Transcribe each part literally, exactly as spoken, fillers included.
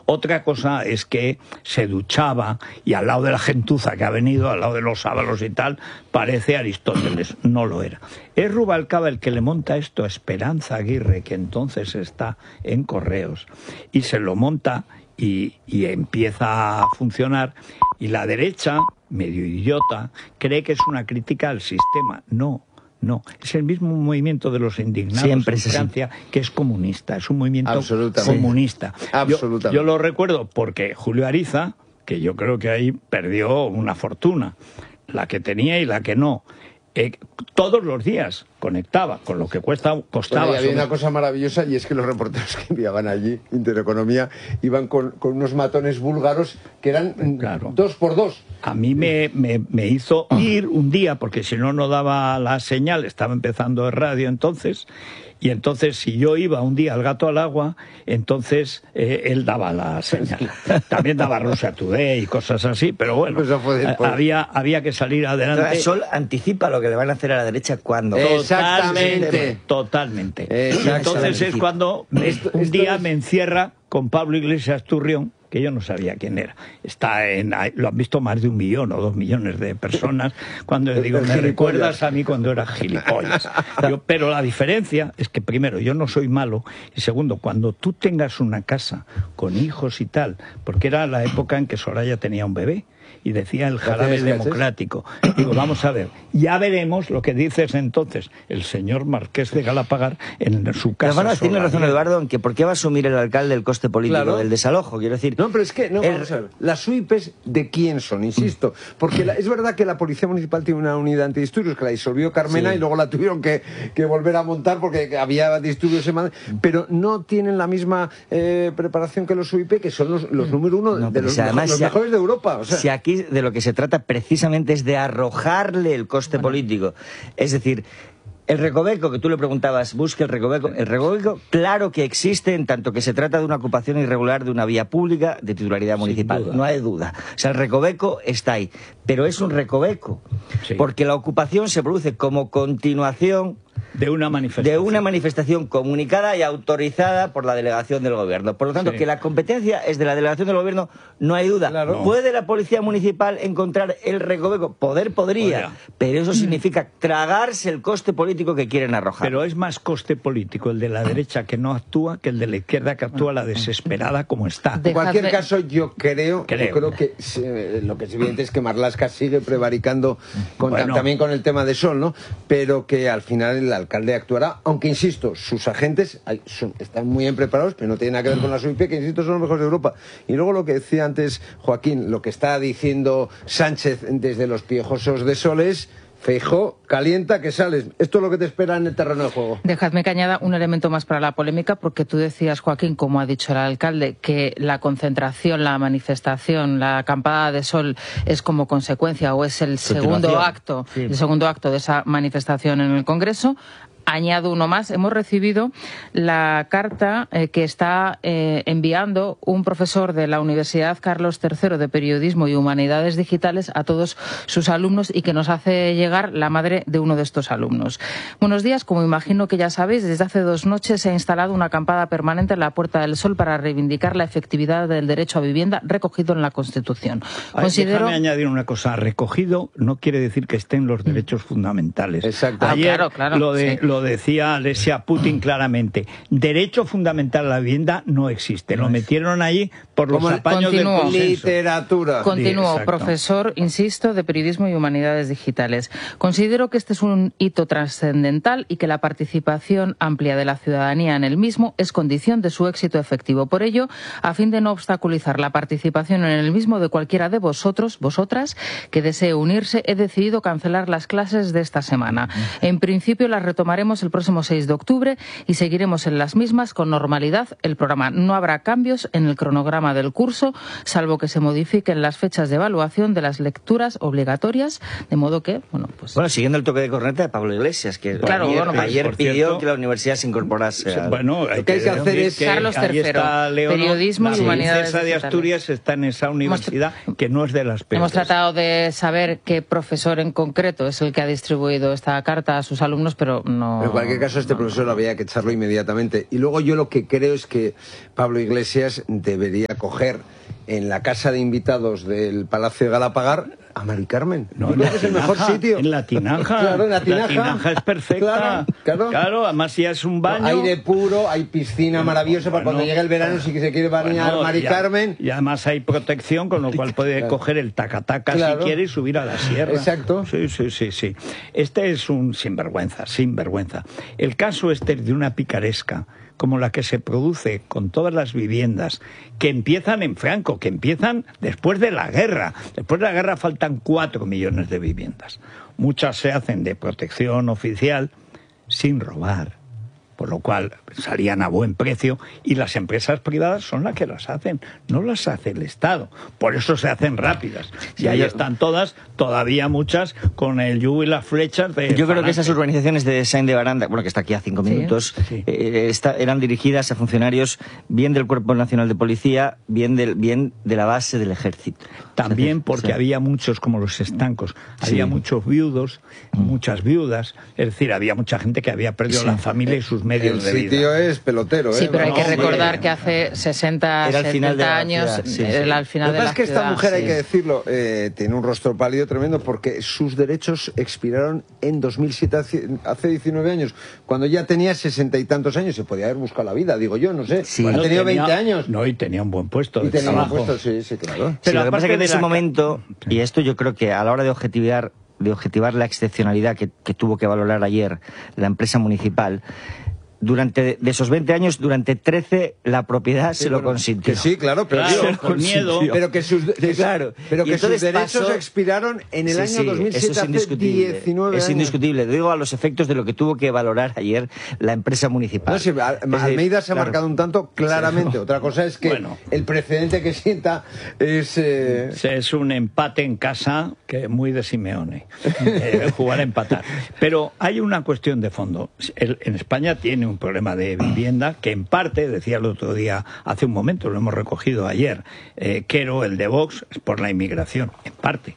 Otra cosa es que se duchaba y al lado de la gentuza que ha venido, al lado de los sábalos y tal, parece Aristóteles. No lo era. Es Rubalcaba el que le monta esto a Esperanza Aguirre, que entonces está en Correos, y se lo monta y, y empieza a funcionar, y la derecha, medio idiota, cree que es una crítica al sistema. No. No, es el mismo movimiento de los indignados Siempre en es Francia, así. que es comunista, es un movimiento Absolutamente. comunista. Absolutamente. Yo, yo lo recuerdo porque Julio Ariza, que yo creo que ahí perdió una fortuna, la que tenía y la que no, eh, todos los días conectaba con lo que cuesta, costaba. Bueno, y había sobre... una cosa maravillosa, y es que los reporteros que enviaban allí, Intereconomía, iban con, con unos matones búlgaros que eran Claro. dos por dos. A mí me, me, me hizo ir un día, porque si no, no daba la señal, estaba empezando el radio entonces, y entonces si yo iba un día al Gato al Agua, entonces eh, él daba la señal. También daba Russia Today y cosas así, pero bueno, Eso fue después. había, había que salir adelante. El Sol anticipa lo que le van a hacer a la derecha cuando... Exactamente. Totalmente. Exactamente. Y entonces es cuando me- Esto- un esto día es- me encierra con Pablo Iglesias Turrión, que yo no sabía quién era. Está en, lo han visto más de un millón o dos millones de personas. Cuando le digo, El me gilipollas. recuerdas a mí cuando era gilipollas. Yo, pero la diferencia es que, primero, yo no soy malo, y segundo, cuando tú tengas una casa con hijos y tal, porque era la época en que Soraya tenía un bebé, y decía el jarabe ¿Qué haces? democrático. Digo, vamos a ver, ya veremos lo que dices entonces el señor Marqués de Galapagar en su casa. Pero bueno, tiene solar. razón Eduardo en que ¿por qué va a asumir el alcalde el coste político Claro. del desalojo? Quiero decir... No, pero es que, no, el- vamos a ver, las U I Pes, ¿de quién son? Insisto, porque la- es verdad que la Policía Municipal tiene una unidad antidisturbios que la disolvió Carmena, Sí. y luego la tuvieron que, que volver a montar porque había disturbios en Madrid, pero no tienen la misma eh, preparación que los U I P, que son los, los número uno No, de pero los, si además mejor- los si a- mejores de Europa. O sea, Si aquí de lo que se trata precisamente es de arrojarle el coste político. Es decir, el recoveco, que tú le preguntabas, busque el recoveco. El recoveco, claro que existe, en tanto que se trata de una ocupación irregular de una vía pública de titularidad municipal. duda. No hay duda. O sea, el recoveco está ahí. Pero es un recoveco. Sí. Porque la ocupación se produce como continuación De una manifestación. de una manifestación comunicada y autorizada por la delegación del gobierno. Por lo tanto, Sí. que la competencia es de la delegación del gobierno, no hay duda. Claro. ¿Puede la policía municipal encontrar el recoveco? Poder podría, Podría. pero eso significa tragarse el coste político que quieren arrojar. Pero es más coste político el de la derecha que no actúa que el de la izquierda que actúa la desesperada como está. en Dejadme- cualquier caso, yo creo, Creo. yo creo que se- lo que es evidente es que Marlaska sigue prevaricando con- Bueno. también con el tema de Sol, ¿no? Pero que al final el alcalde actuará, aunque insisto, sus agentes ay, son- están muy bien preparados, pero no tienen nada que ver con la S U I P, que insisto son los mejores de Europa. Y luego lo que decía antes Joaquín, lo que está diciendo Sánchez desde los piojosos de Sol es: Feijóo, calienta que sales. Esto es lo que te espera en el terreno de juego. Dejadme que añada un elemento más para la polémica, porque tú decías, Joaquín, como ha dicho el alcalde, que la concentración, la manifestación, la acampada de Sol es como consecuencia o es el segundo Continuación. acto, Sí. el segundo acto de esa manifestación en el Congreso. Añado uno más, hemos recibido la carta eh, que está eh, enviando un profesor de la Universidad Carlos tercero de Periodismo y Humanidades Digitales a todos sus alumnos y que nos hace llegar la madre de uno de estos alumnos. Buenos días, como imagino que ya sabéis, desde hace dos noches se ha instalado una acampada permanente en la Puerta del Sol para reivindicar la efectividad del derecho a vivienda recogido en la Constitución. Ay, Considero... Déjame añadir una cosa. Recogido no quiere decir que estén los derechos fundamentales. Exacto. Ah, Ayer claro, claro, lo, de, sí. lo decía Alessia Putin claramente. Derecho fundamental a la vivienda no existe. Lo metieron allí por los Como el- apaños del Continúo. consenso. Literatura. Continúo, Exacto. profesor, insisto, de Periodismo y Humanidades Digitales. Considero que este es un hito trascendental y que la participación amplia de la ciudadanía en el mismo es condición de su éxito efectivo. Por ello, a fin de no obstaculizar la participación en el mismo de cualquiera de vosotros, vosotras, que desee unirse, he decidido cancelar las clases de esta semana. En principio las retomaremos el próximo seis de octubre y seguiremos en las mismas con normalidad el programa. No habrá cambios en el cronograma del curso, salvo que se modifiquen las fechas de evaluación de las lecturas obligatorias, de modo que, bueno, pues... Bueno, siguiendo el toque de corneta de Pablo Iglesias, que Claro, ayer, bueno, pues, ayer por pidió cierto, que la universidad se incorporase a... Bueno, Lo que hay que hacer decir es- que Carlos ahí tercero, está Leonor, Periodismo la y Humanidades princesa de Digitales. Asturias está en esa universidad que no es de las peores. Hemos tratado de saber qué profesor en concreto es el que ha distribuido esta carta a sus alumnos, pero no no... En cualquier caso, este no, profesor no. había que echarlo inmediatamente. Y luego yo lo que creo es que Pablo Iglesias debería coger en la casa de invitados del Palacio de Galapagar a Mari Carmen. No, Yo en creo la que es el tinaja, mejor sitio. En la tinaja. Claro, en la tinaja. tinaja es perfecta. Claro, claro. Claro, además ya es un baño. Aire puro, hay piscina maravillosa para Bueno, cuando llegue el verano si se quiere bañar Bueno, Mari y a- Carmen. Y además hay protección, con lo cual puede Claro. coger el tacataca Claro. si quiere y subir a la sierra. Exacto. Sí, sí, sí, sí. Este es un sinvergüenza, sinvergüenza. El caso este es de una picaresca como la que se produce con todas las viviendas que empiezan en Franco, que empiezan después de la guerra. Después de la guerra faltan cuatro millones de viviendas. Muchas se hacen de protección oficial sin robar, por lo cual salían a buen precio, y las empresas privadas son las que las hacen, no las hace el Estado. Por eso se hacen rápidas. Y Sí, ahí yo- están todas, todavía muchas, con el yugo y las flechas de... Yo creo que esas Falange. urbanizaciones de Saint de Baranda, bueno, que está aquí a cinco Sí. minutos, Sí. eh, está- eran dirigidas a funcionarios bien del Cuerpo Nacional de Policía, bien, del, bien de la base del Ejército. También porque Sí. había muchos, como los estancos, Sí. había muchos viudos, muchas viudas, es decir, había mucha gente que había perdido Sí. la familia y sus medios El de vida. sitio es pelotero, Sí, ¿eh? pero hay que No, recordar hombre. que hace sesenta, Era al final de setenta la años, ciudad, sí, sí. era al final Lo que de pasa la es que esta ciudad, mujer, hay sí. que decirlo, eh, tiene un rostro pálido tremendo porque sus derechos expiraron en dos mil siete, hace, hace diecinueve años, cuando ya tenía sesenta y tantos años. Se podía haber buscado la vida, digo yo, no sé. Sí. Ha Bueno, tenido tenía- veinte años. No, y tenía un buen puesto Y de tenía trabajo. puesto, sí, sí, claro. Sí, Pero lo que pasa aparte es que en de ese la- momento, y esto yo creo que a la hora de objetivar, de objetivar la excepcionalidad que, que tuvo que valorar ayer la empresa municipal, durante de esos veinte años, durante trece la propiedad Sí, se lo bueno, consintió. que sí, claro, pero Claro, digo, con miedo. pero que sus, Sí, claro. pero Y que sus entonces derechos pasó- expiraron en el Sí, año sí, dos mil siete, eso es hace indiscutible. diecinueve Es años. indiscutible. Digo a los efectos de lo que tuvo que valorar ayer la empresa municipal. No, sí, Al- Es decir, Almeida se ha claro. marcado un tanto claramente. Otra cosa es que Bueno. el precedente que sienta es... eh, Es un empate en casa que es muy de Simeone, eh, jugar a empatar. Pero hay una cuestión de fondo. El- en España tiene un problema de vivienda que en parte, decía el otro día, hace un momento, lo hemos recogido ayer, eh, Quero, el de Vox, es por la inmigración, en parte.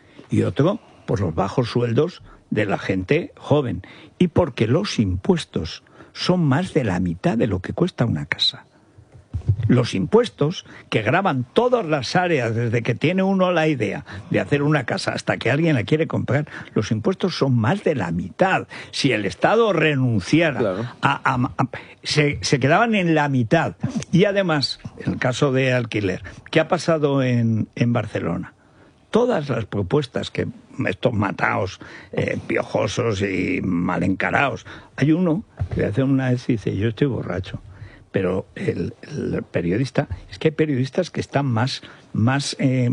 Y otro, por los bajos sueldos de la gente joven. Y porque los impuestos son más de la mitad de lo que cuesta una casa. Los impuestos que graban todas las áreas, desde que tiene uno la idea de hacer una casa hasta que alguien la quiere comprar, los impuestos son más de la mitad. Si el Estado renunciara Claro. a, a- a- se, se quedaban en la mitad. Y además, en el caso de alquiler, ¿qué ha pasado en, en Barcelona? Todas las propuestas que estos mataos, eh, piojosos y mal encarados, hay uno que hace una vez y dice, yo estoy borracho. Pero el, el periodista, es que hay periodistas que están más, más eh,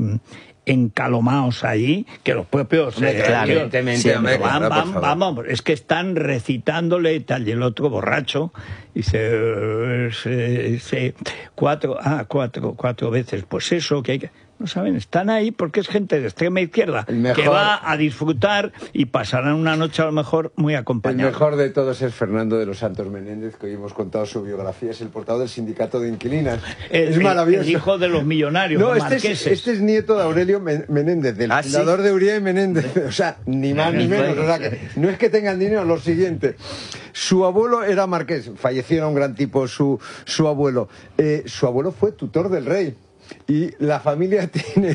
encalomados allí que los propios. Hombre, eh, claro, que- evidentemente, siempre hombre, van, claro, por van, favor. vamos, es que están recitándole y tal, y el otro borracho dice, eh, se- se- cuatro, ah, cuatro, cuatro veces, pues eso, que hay que... No saben, están ahí porque es gente de extrema izquierda El mejor- que va a disfrutar y pasarán una noche a lo mejor muy El acompañados. mejor de todos es Fernando de los Santos Menéndez, que hoy hemos contado su biografía, es el portador del sindicato de inquilinas. El, es maravilloso. el hijo de los millonarios, No, los este es, marqueses. este es nieto de Aurelio Men- Menéndez, del ¿Ah, sí? fundador de Uría y Menéndez. O sea, ni más ni menos. O sea, que no es que tengan dinero, lo siguiente. Su abuelo era marqués, falleció, era un gran tipo su, su abuelo. Eh, su abuelo fue tutor del rey. Y la familia tiene,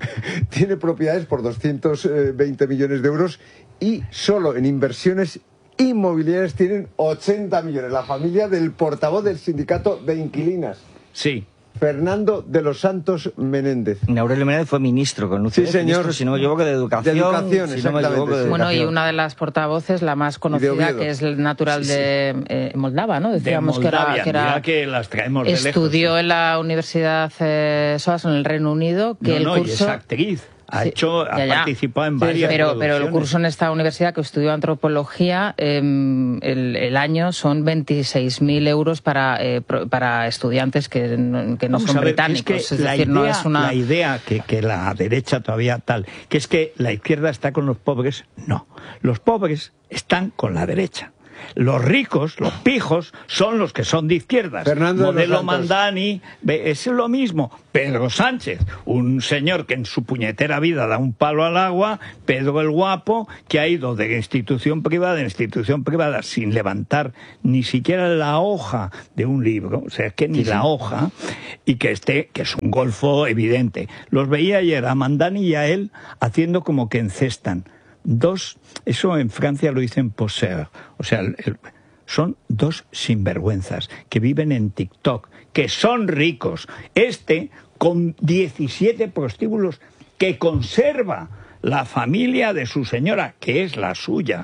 tiene propiedades por doscientos veinte millones de euros y solo en inversiones inmobiliarias tienen ochenta millones. La familia del portavoz del sindicato de inquilinas, Sí. Fernando de los Santos Menéndez. Aurelio Menéndez fue ministro con Sí, señor. Ministro, si no me equivoco, de Educación. De Educación, si no me exactamente, equivoco, de sí. Bueno, y Educación. una de las portavoces, la más conocida, Oviedo. que es el natural Sí, sí. de eh, Moldava, ¿no? De Decíamos que Moldavia, era... Que era mira que las traemos de lejos. estudió en la Universidad eh, S O A S en el Reino Unido, que No, el no, y curso... es actriz. Ha Sí, hecho, ha ya, ya. participado en Sí, varias pero, pero el producciones. curso en esta universidad que estudió antropología, eh, el, el año son veintiséis mil euros para, eh, pro- para estudiantes que no, que no Vamos son a ver, británicos. es, que es la decir, idea, no es una... la idea que, que la derecha todavía tal, que es que la izquierda está con los pobres, no. Los pobres están con la derecha. Los ricos, los pijos, son los que son de izquierdas. Fernando de los Modelo Santos. Mandani, ve, es lo mismo. Pedro Sánchez, un señor que en su puñetera vida da un palo al agua. Pedro el Guapo, que ha ido de institución privada en institución privada sin levantar ni siquiera la hoja de un libro, o sea, es que ni Sí, sí. la hoja, y que esté, que es un golfo evidente. Los veía ayer a Mandani y a él haciendo como que encestan. Dos, eso en Francia lo dicen poser, o sea, el, el, son dos sinvergüenzas que viven en TikTok, que son ricos. Este con diecisiete prostíbulos que conserva la familia de su señora, que es la suya.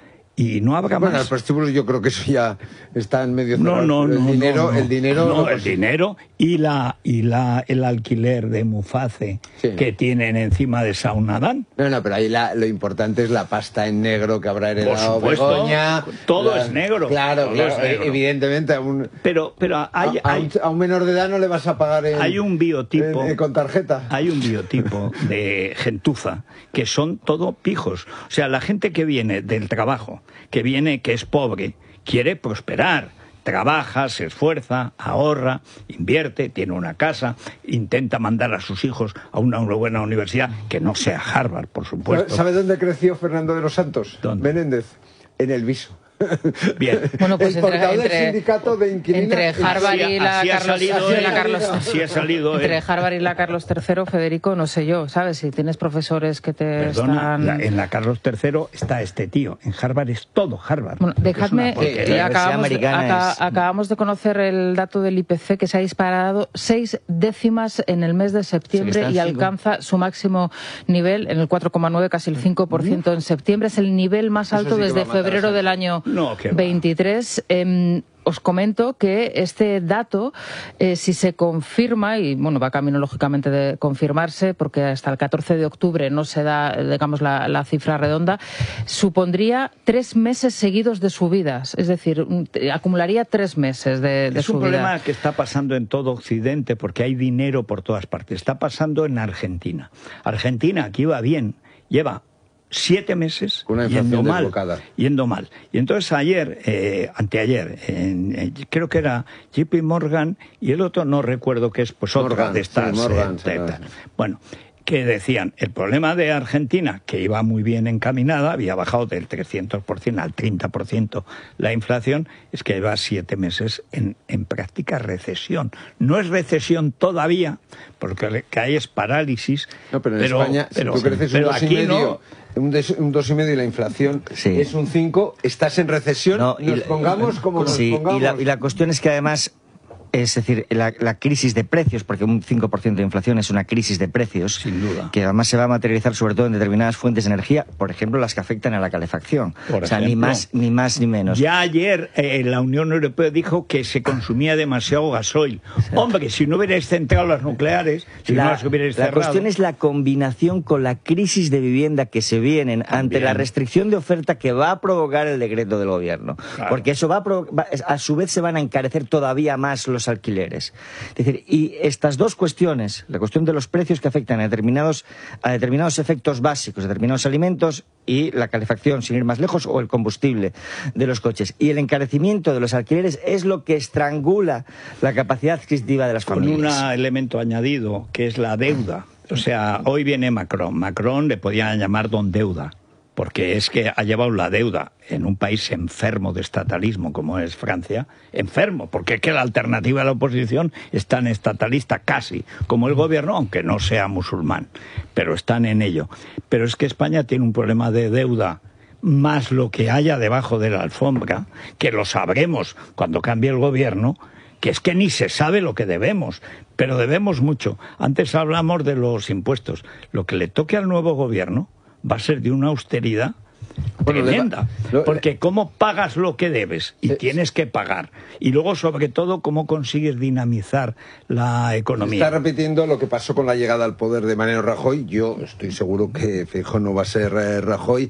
Y no habrá Bueno, más. el prostíbulo yo creo que eso ya está en medio No, cerrado. no, el no, dinero, no, no. el dinero, No, no, el pues, dinero y la y la el alquiler de Muface Sí. que tienen encima de Saunadán. No, no, pero ahí la, lo importante es la pasta en negro que habrá heredado supuesto, Begoña. todo La- es negro, Claro, todo claro, es negro. evidentemente a un, Pero pero hay, a, a hay, un, a un menor de edad no le vas a pagar en, hay un biotipo en- en- con tarjeta. Hay un biotipo de gentuza que son todo pijos. O sea, la gente que viene del trabajo, que viene, que es pobre, quiere prosperar. Trabaja, se esfuerza, ahorra, invierte, tiene una casa, intenta mandar a sus hijos a una, una buena universidad, que no sea Harvard, por supuesto. ¿Sabe dónde creció Fernando de los Santos? ¿Dónde? Menéndez, en el Viso. Bien. Bueno, pues el portavoz entre, del sindicato de inquilinos. entre Harvard y la Así ha Carlos, salido así él, la Carlos así ha salido entre él. Harvard y la Carlos tercero, Federico, no sé yo, ¿sabes? Si tienes profesores que te Perdona, están... la- en la Carlos tercero está este tío. En Harvard es todo Harvard. Bueno, Es dejadme, una porquería. eh, La Universidad acabamos, de, Americana aca- es- acabamos de conocer el dato del I P C que se ha disparado seis décimas en el mes de septiembre Sí, está en y cinco. alcanza su máximo nivel en el cuatro coma nueve, casi el cinco por ciento en septiembre. Es el nivel más Eso alto sí que desde va a matar a febrero Sánchez. del año No, que va. veintitrés. Em, os comento que este dato, eh, si se confirma, y bueno, va camino lógicamente de confirmarse, porque hasta el catorce de octubre no se da, eh, digamos, la, la cifra redonda, supondría tres meses seguidos de subidas. Es decir, un- te- acumularía tres meses de, de Es un subida. problema que está pasando en todo Occidente porque hay dinero por todas partes. Está pasando en Argentina. Argentina, aquí va bien, lleva siete meses Con una inflación yendo mal, desbocada. yendo mal. Y entonces ayer, eh, anteayer, en- en- creo que era J P Morgan y el otro no recuerdo qué es, pues otra Morgan, de estas. sí, Morgan, eh, sí, de- no. tal. Bueno, que decían, el problema de Argentina, que iba muy bien encaminada, había bajado del trescientos por ciento al treinta por ciento la inflación, es que lleva siete meses en, en práctica recesión. No es recesión todavía, porque lo que hay es parálisis. No, pero en España, pero- si tú creces un pero dos y aquí medio, no. un, des- un dos y medio y la inflación Sí. es un cinco, estás en recesión, No, y nos la- pongamos como nos Sí, pongamos. y la, y la cuestión es que además, es decir, la, la crisis de precios, porque un cinco por ciento de inflación es una crisis de precios, Sin duda. que además se va a materializar sobre todo en determinadas fuentes de energía, por ejemplo, las que afectan a la calefacción. Por o sea, ni ejemplo. más, ni más ni menos. Ya ayer eh, la Unión Europea dijo que se consumía demasiado gasoil. Hombre, si no hubierais centrado las nucleares, si no La, las hubierais la cerrado... cuestión es la combinación con la crisis de vivienda que se vienen ante la restricción de oferta que va a provocar el decreto del gobierno. Claro. Porque eso va a, provo- va- a su vez se van a encarecer todavía más los alquileres. Es decir, y estas dos cuestiones, la cuestión de los precios que afectan a determinados, a determinados efectos básicos, determinados alimentos y la calefacción, sin ir más lejos, o el combustible de los coches. Y el encarecimiento de los alquileres es lo que estrangula la capacidad adquisitiva de las Con familias. un elemento añadido, que es la deuda. O sea, hoy viene Macron. Macron le podían llamar don deuda, porque es que ha llevado la deuda en un país enfermo de estatalismo como es Francia, enfermo, porque es que la alternativa de la oposición es tan estatalista casi como el gobierno, aunque no sea musulmán, pero están en ello. Pero es que España tiene un problema de deuda más lo que haya debajo de la alfombra, que lo sabremos cuando cambie el gobierno, que es que ni se sabe lo que debemos, pero debemos mucho. Antes hablamos de los impuestos. Lo que le toque al nuevo gobierno va a ser de una austeridad Bueno, tremenda, le va- lo- porque cómo pagas lo que debes y Sí. tienes que pagar, y luego sobre todo cómo consigues dinamizar la economía. Está repitiendo lo que pasó con la llegada al poder de Mariano Rajoy. Yo estoy seguro que Feijóo no va a ser eh, Rajoy.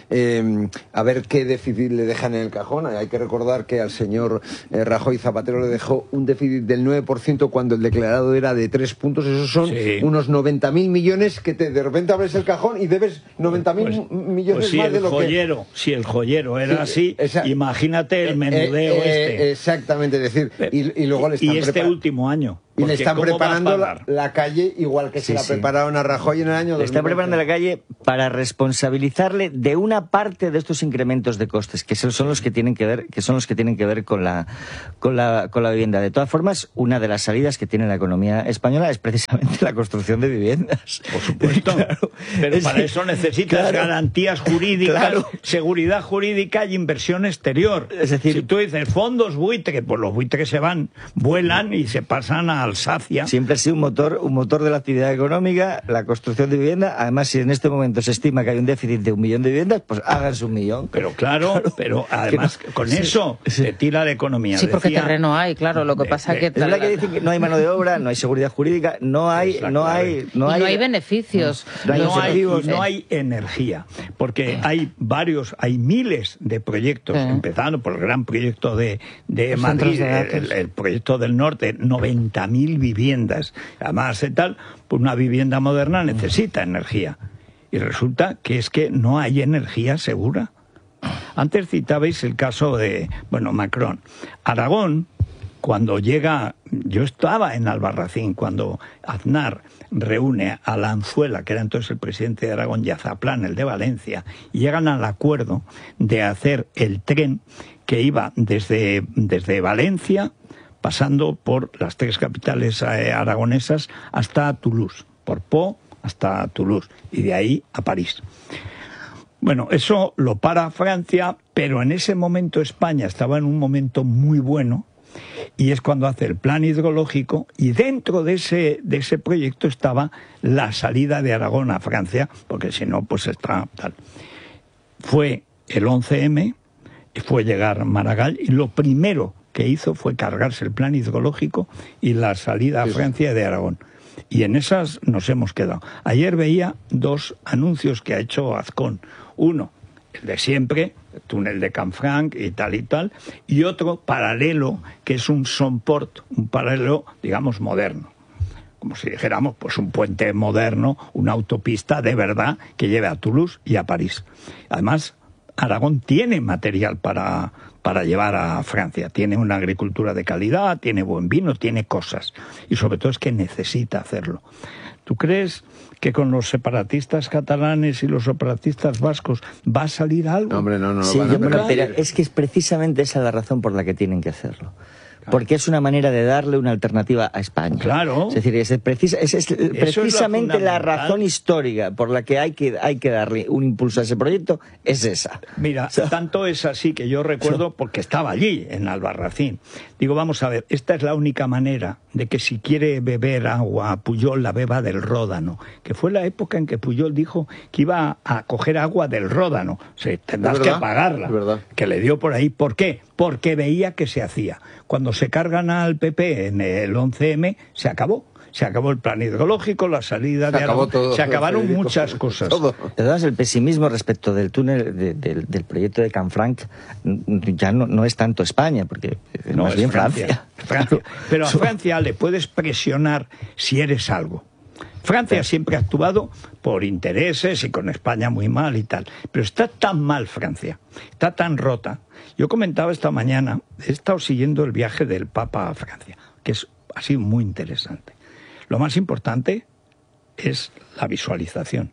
Eh, a ver qué déficit le dejan en el cajón. Hay que recordar que al señor eh, Rajoy Zapatero le dejó un déficit del nueve por ciento cuando el declarado era de tres puntos. Esos son Sí. unos noventa mil millones que te, de repente abres el cajón y debes noventa mil Pues- millones pues sí, más de el lo que joyero, si el joyero era Sí, así, esa- imagínate el menudeo Eh, eh, este. Exactamente, es decir, y, y luego le están y este prepara- último año. y le porque están ¿cómo va a preparando la, pagar? la calle igual que Sí, se la sí. prepararon a Rajoy en el año Le está dos mil once. preparando la calle para responsabilizarle de una parte de estos incrementos de costes, que son son los que tienen que ver, que son los que tienen que ver con la, con la, con la vivienda. De todas formas, una de las salidas que tiene la economía española es precisamente la construcción de viviendas. Por supuesto. Claro. Pero Es para que- eso necesitas claro. garantías jurídicas, Claro. seguridad jurídica y inversión exterior. Es decir- si tú dices fondos buitre, pues los buitres se van, vuelan y se pasan a Alsacia. Siempre ha sido un motor, un motor de la actividad económica, la construcción de vivienda. Además, si en este momento se estima que hay un déficit de un millón de viviendas, pues háganse un millón. Pero claro, pero además Que no- con sí, eso sí. se tira la economía. Sí, porque Decía- terreno hay, claro. Lo que de- pasa de- que Es verdad que dicen que no hay mano de obra, no hay seguridad jurídica, no hay, Exacto, no claro. hay, no y hay, no hay beneficios. No hay no hay, incentivos, y no eh. hay energía, porque hay varios, hay miles de proyectos, Sí. empezando por el gran proyecto de, de Los Madrid, centros de datos. el, el proyecto del norte, noventa mil viviendas, además y tal, pues una vivienda moderna necesita energía. Y resulta que es que no hay energía segura. Antes citabais el caso de, bueno, Macron. Aragón, cuando llega, yo estaba en Albarracín, cuando Aznar reúne a Lanzuela, que era entonces el presidente de Aragón, y a Zaplán, el de Valencia, y llegan al acuerdo de hacer el tren que iba desde, desde Valencia, pasando por las tres capitales eh, aragonesas, hasta Toulouse, por Pau hasta Toulouse, y de ahí a París. Bueno, eso lo para Francia, pero en ese momento España estaba en un momento muy bueno, y es cuando hace el plan hidrológico, y dentro de ese, de ese proyecto estaba la salida de Aragón a Francia, porque si no, pues está tal. Fue el once eme, y fue llegar Maragall, y lo primero que hizo fue cargarse el plan hidrológico y la salida a Francia de Aragón. Y en esas nos hemos quedado. Ayer veía dos anuncios que ha hecho Azcón. Uno, el de siempre, el túnel de Canfranc y tal y tal, y otro paralelo, que es un Sonport, un paralelo, digamos, moderno. Como si dijéramos, pues un puente moderno, una autopista de verdad que lleve a Toulouse y a París. Además, Aragón tiene material para, para llevar a Francia. Tiene una agricultura de calidad, tiene buen vino, tiene cosas. Y sobre todo es que necesita hacerlo. ¿Tú crees que con los separatistas catalanes y los separatistas vascos va a salir algo? No, hombre, no, no lo Sí, van a yo- bueno, permitir. pero es que es precisamente esa la razón por la que tienen que hacerlo. Porque es una manera de darle una alternativa a España. Claro. Es decir, es, precisa- es- es lo precisamente la fundamental. razón histórica por la que hay que hay que darle un impulso a ese proyecto, es esa. Mira, O sea, tanto es así que yo recuerdo, porque estaba allí, en Albarracín. Digo, vamos a ver, esta es la única manera de que si quiere beber agua Pujol, la beba del Ródano, que fue la época en que Pujol dijo que iba a coger agua del Ródano. O sea, tendrás Es que verdad, pagarla. es verdad. Que le dio por ahí. ¿Por qué? Porque veía que se hacía. Cuando se cargan al P P en el once eme, se acabó. Se acabó el plan hidrológico, la salida Se de acabó Aragón. todo, Se acabaron Federico. muchas cosas. Todo. de todas maneras, el pesimismo respecto del túnel de- de- del proyecto de Canfranc mm, ya no, no es tanto España, porque es No, más es bien Francia. Francia. Francia. Pero a Claro. Francia le puedes presionar si eres algo. Francia siempre ha actuado por intereses y con España muy mal y tal. Pero está tan mal Francia, está tan rota. Yo comentaba esta mañana, he estado siguiendo el viaje del Papa a Francia, que es ha sido muy interesante. Lo más importante es la visualización.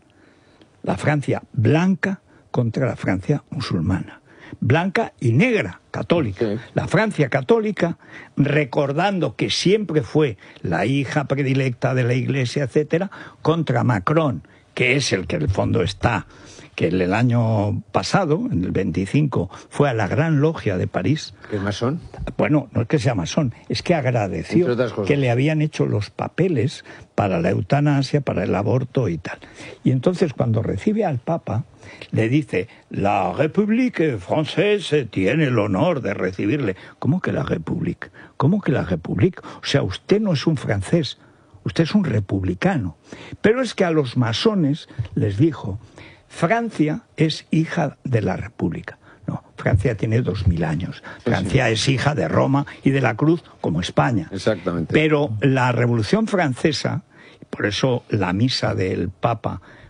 La Francia blanca contra la Francia musulmana. Blanca y negra, católica. Sí. La Francia católica, recordando que siempre fue la hija predilecta de la Iglesia, etcétera, contra Macron, que es el que en el fondo está, que el año pasado, en el veinticinco, fue a la Gran Logia de París. ¿Qué más son? Bueno, no es que sea masón, es que agradeció Entre otras cosas. que le habían hecho los papeles para la eutanasia, para el aborto y tal. Y entonces cuando recibe al Papa, le dice, la République française tiene el honor de recibirle. ¿Cómo que la République? ¿Cómo que la République? O sea, usted no es un francés, usted es un republicano. Pero es que a los masones les dijo, Francia es hija de la República. No, Francia tiene dos mil años. Francia es hija de Roma y de la Cruz, como España. Exactamente. Pero la Revolución Francesa, por eso la misa del Papa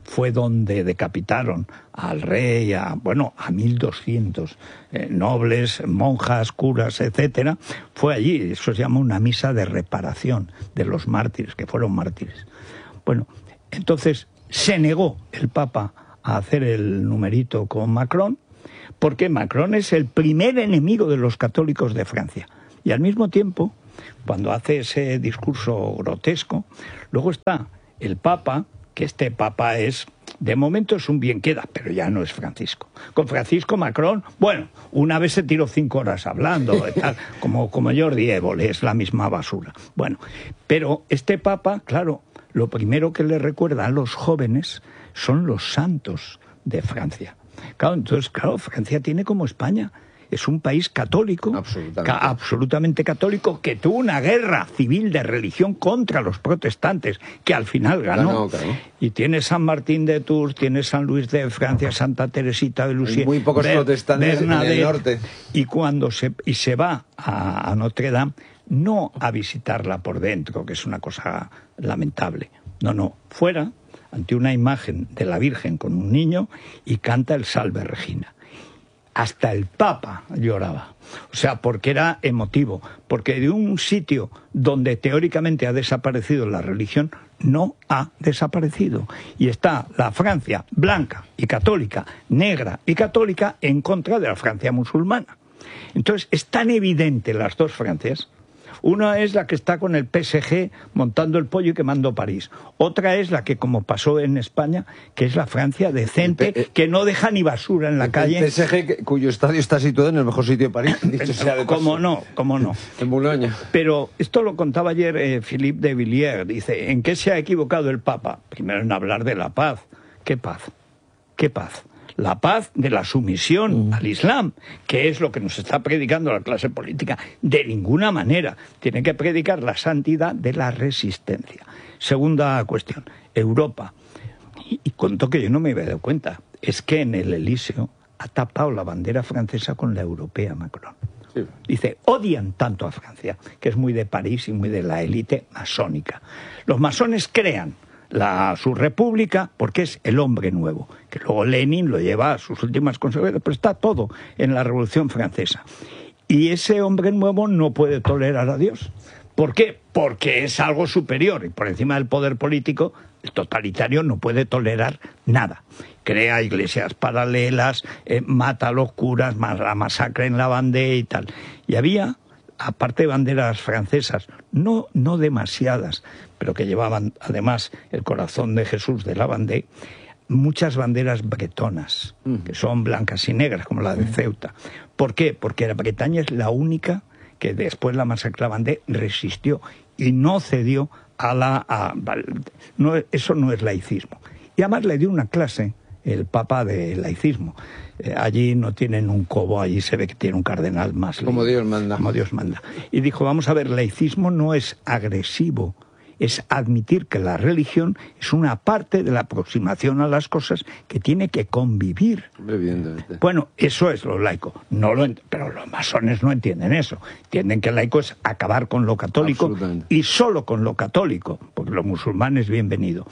fue donde decapitaron al rey, a, bueno, a mil doscientos eh, nobles, monjas, curas, etcétera. Fue allí, eso se llama una misa de reparación de los mártires, que fueron mártires. Bueno, entonces se negó el Papa a hacer el numerito con Macron, porque Macron es el primer enemigo de los católicos de Francia. Y al mismo tiempo, cuando hace ese discurso grotesco, luego está el Papa, que este Papa es, de momento es un bien queda, pero ya no es Francisco. Con Francisco Macron, bueno, una vez se tiró cinco horas hablando, tal, como, como Jordi Évole, es la misma basura. Bueno, pero este Papa, claro, lo primero que le recuerda a los jóvenes son los santos de Francia. Claro, entonces, claro, Francia tiene como España. Es un país católico, absolutamente. Ca absolutamente católico, que tuvo una guerra civil de religión contra los protestantes, que al final ganó. Ganó, claro. Y tiene San Martín de Tours, tiene San Luis de Francia, Santa Teresita de Lisieux. Hay muy pocos Ber protestantes Bernadette, en el norte. Y cuando se, y se va a, a Notre Dame, no a visitarla por dentro, que es una cosa lamentable. No, no, fuera, ante una imagen de la Virgen con un niño, y canta el Salve Regina. Hasta el Papa lloraba. O sea, porque era emotivo. Porque de un sitio donde teóricamente ha desaparecido la religión, no ha desaparecido. Y está la Francia blanca y católica, negra y católica, en contra de la Francia musulmana. Entonces, es tan evidente las dos Francias. Una es la que está con el P S G montando el pollo y quemando París. Otra es la que, como pasó en España, que es la Francia decente, que no deja ni basura en la el calle. P S G, cuyo estadio está situado en el mejor sitio de París. Dicho sea de ¿Cómo paso. no? ¿Cómo no? En Boulogne. Pero esto lo contaba ayer eh, Philippe de Villiers. Dice, ¿en qué se ha equivocado el Papa? Primero en hablar de la paz. ¿Qué paz? ¿Qué paz? La paz de la sumisión mm. al Islam, que es lo que nos está predicando la clase política. De ninguna manera. Tiene que predicar la santidad de la resistencia. Segunda cuestión, Europa. Y, y contó que yo no me había dado cuenta. Es que en el Elíseo ha tapado la bandera francesa con la europea Macron. Sí. Dice, odian tanto a Francia, que es muy de París y muy de la élite masónica. Los masones crean La, su república, porque es el hombre nuevo, que luego Lenin lo lleva a sus últimas consecuencias, pero está todo en la Revolución Francesa. Y ese hombre nuevo no puede tolerar a Dios. ¿Por qué? Porque es algo superior y por encima del poder político, el totalitario no puede tolerar nada. Crea iglesias paralelas, eh, mata a los curas, la masacre en la Vendée y tal. Y había, aparte de banderas francesas, no, no demasiadas, pero que llevaban además el corazón de Jesús de la Vendée, muchas banderas bretonas, que son blancas y negras, como la de Ceuta. ¿Por qué? Porque la Bretaña es la única que después de la masacre de la Vendée resistió y no cedió a la... A, no, eso no es laicismo. Y además le dio una clase el Papa de laicismo. Eh, allí no tienen un cobo, allí se ve que tiene un cardenal más... Como Dios manda. Como Dios manda. Y dijo, vamos a ver, laicismo no es agresivo, es admitir que la religión es una parte de la aproximación a las cosas que tiene que convivir. Evidentemente. Bueno, eso es lo laico. No lo pero los masones no entienden eso. Entienden que el laico es acabar con lo católico y solo con lo católico, porque lo musulmán es bienvenido.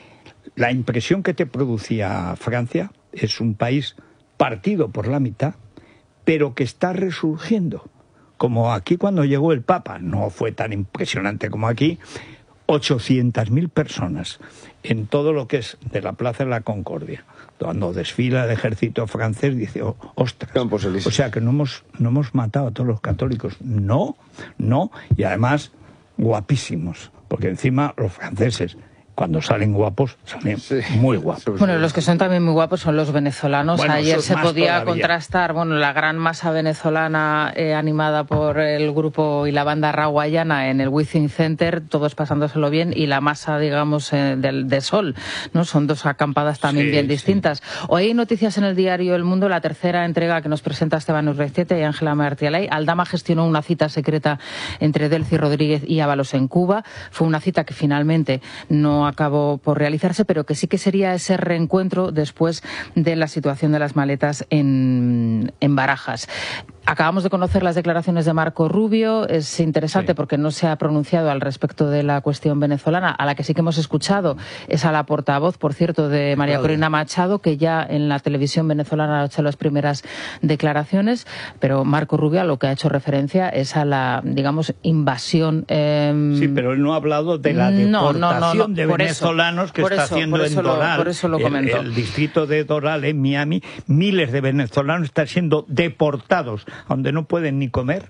La impresión que te producía Francia es un país partido por la mitad, pero que está resurgiendo. Como aquí cuando llegó el Papa, no fue tan impresionante como aquí, ochocientas mil personas en todo lo que es de la Plaza de la Concordia. Cuando desfila el ejército francés, dice, oh, ostras, o sea que no hemos, no hemos matado a todos los católicos. No, no, y además guapísimos, porque encima los franceses, cuando salen guapos, salen sí. muy guapos. Bueno, los que son también muy guapos son los venezolanos. Bueno, ayer se podía todavía. contrastar, bueno, la gran masa venezolana eh, animada por el grupo y la banda raguayana en el Within Center, todos pasándoselo bien, y la masa, digamos, eh, del de Sol, ¿no? Son dos acampadas también sí, bien sí. distintas. Hoy hay noticias en el diario El Mundo, la tercera entrega que nos presenta Esteban Urrestieta y Ángela Martialay. Aldama gestionó una cita secreta entre Delcy Rodríguez y Ábalos en Cuba. Fue una cita que finalmente no acabó por realizarse, pero que sí que sería ese reencuentro después de la situación de las maletas en, en Barajas. Acabamos de conocer las declaraciones de Marco Rubio. Es interesante sí. porque no se ha pronunciado al respecto de la cuestión venezolana. A la que sí que hemos escuchado es a la portavoz, por cierto, de María Claudia. Corina Machado, que ya en la televisión venezolana ha hecho las primeras declaraciones. Pero Marco Rubio a lo que ha hecho referencia es a la, digamos, invasión. Eh... Sí, pero él no ha hablado de la deportación no, no, no, no. de por venezolanos eso, que está eso, haciendo en Doral. Lo, por eso lo comentó. El, el distrito de Doral, en Miami, miles de venezolanos están siendo deportados, donde no pueden ni comer,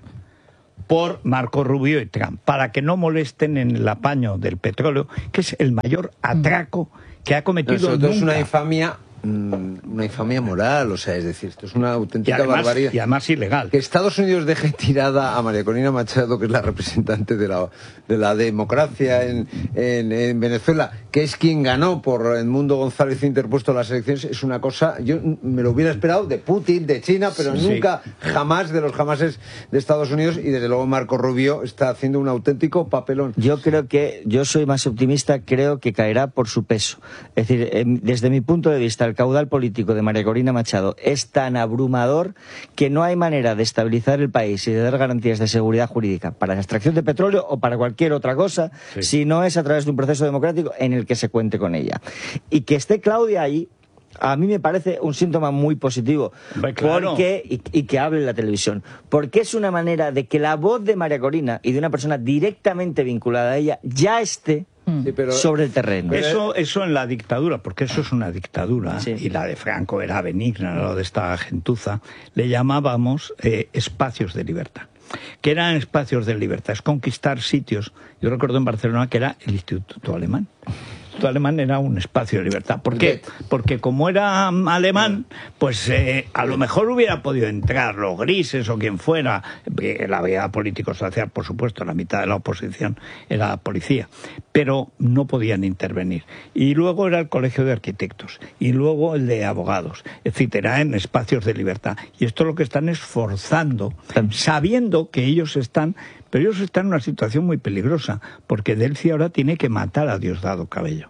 por Marco Rubio y Trump, para que no molesten en el apaño del petróleo, que es el mayor atraco que ha cometido no, nunca. Es una infamia, una infamia moral, o sea, es decir, esto es una auténtica y además, barbaridad. Y además ilegal. Que Estados Unidos deje tirada a María Corina Machado, que es la representante de la, de la democracia en, en, en Venezuela, que es quien ganó por Edmundo González interpuesto las elecciones, es una cosa, yo me lo hubiera esperado de Putin, de China, pero sí. nunca, jamás de los jamases de Estados Unidos, y desde luego Marco Rubio está haciendo un auténtico papelón. Yo creo que, yo soy más optimista, creo que caerá por su peso. Es decir, desde mi punto de vista, el caudal político de María Corina Machado es tan abrumador que no hay manera de estabilizar el país y de dar garantías de seguridad jurídica para la extracción de petróleo o para cualquier otra cosa sí. si no es a través de un proceso democrático en el que se cuente con ella. Y que esté Claudia ahí, a mí me parece un síntoma muy positivo. Claro. Porque, y, y que hable en la televisión. Porque es una manera de que la voz de María Corina y de una persona directamente vinculada a ella ya esté Sí, pero, sobre el terreno. Eso, eso en la dictadura, porque eso es una dictadura, sí. y la de Franco era benigna, lo de esta gentuza, le llamábamos eh, espacios de libertad. ¿Qué eran espacios de libertad? Es conquistar sitios. Yo recuerdo en Barcelona que era el Instituto Alemán. El Instituto Alemán era un espacio de libertad. ¿Por qué? Porque como era alemán, pues eh, a lo mejor hubiera podido entrar los grises o quien fuera. La vía político-social, por supuesto, la mitad de la oposición era la policía, pero no podían intervenir. Y luego era el Colegio de Arquitectos, y luego el de abogados, etcétera, en espacios de libertad. Y esto lo que están es forzando, sabiendo que ellos están... Pero ellos están en una situación muy peligrosa, porque Delcy ahora tiene que matar a Diosdado Cabello.